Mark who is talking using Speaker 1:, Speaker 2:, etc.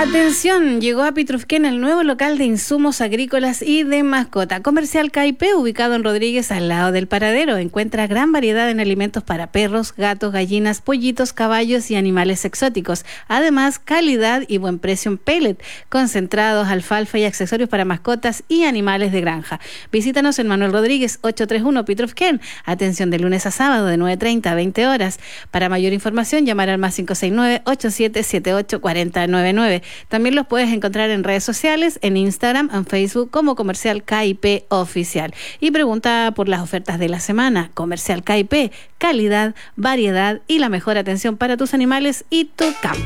Speaker 1: Atención, llegó a Pitrufquén el nuevo local de insumos agrícolas y de mascota. Comercial K&P, ubicado en Rodríguez, al lado del paradero. Encuentra gran variedad en alimentos para perros, gatos, gallinas, pollitos, caballos y animales exóticos. Además, calidad y buen precio en pellet, concentrados, alfalfa y accesorios para mascotas y animales de granja. Visítanos en Manuel Rodríguez, 831 Pitrufquén. Atención de lunes a sábado de 9:30 a 20 horas. Para mayor información, llamar al más 569-8778-4099. También los puedes encontrar en redes sociales, en Instagram, en Facebook como Comercial K&P Oficial. Y pregunta por las ofertas de la semana. Comercial K&P, calidad, variedad y la mejor atención para tus animales y tu campo.